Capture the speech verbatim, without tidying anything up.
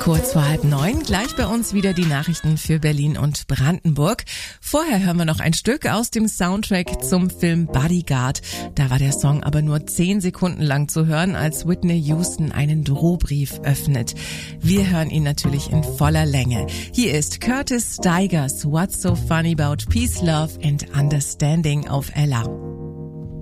Kurz vor halb neun, gleich bei uns wieder die Nachrichten für Berlin und Brandenburg. Vorher hören wir noch ein Stück aus dem Soundtrack zum Film Bodyguard. Da war der Song aber nur zehn Sekunden lang zu hören, als Whitney Houston einen Drohbrief öffnet. Wir hören ihn natürlich in voller Länge. Hier ist Curtis Stigers What's So Funny About Peace, Love and Understanding auf Ella.